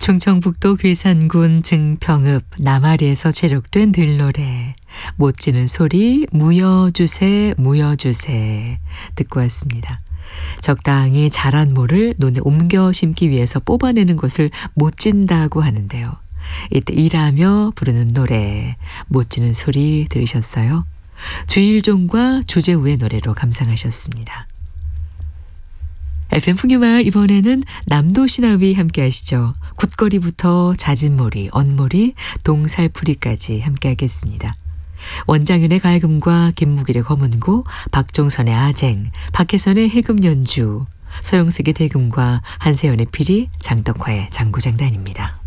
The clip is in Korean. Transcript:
충청북도 괴산군 증평읍 남아리에서 제록된 들노래 못 지는 소리 무여주세 무여주세 듣고 왔습니다. 적당히 자란 모를 논에 옮겨 심기 위해서 뽑아내는 것을 못 진다고 하는데요. 이때 일하며 부르는 노래 못 지는 소리 들으셨어요? 주일종과 주재우의 노래로 감상하셨습니다. FM 풍요마을 이번에는 남도시나위 함께 하시죠. 굿거리부터 잦은몰이, 언몰이, 동살풀이까지 함께 하겠습니다. 원장윤의 가야금과 김무길의 검은고, 박종선의 아쟁, 박혜선의 해금연주, 서영석의 대금과 한세연의 피리, 장덕화의 장구장단입니다.